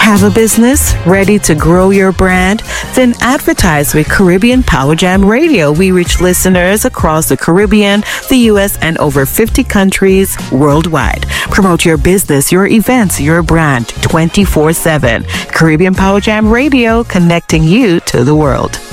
Have a business ready to grow your brand? Then advertise with Caribbean Power Jam Radio. We reach listeners across the Caribbean, the U.S., and over 50 countries worldwide. Promote your business, your events, your brand 24/7. Caribbean Power Jam Radio, connecting you to the world.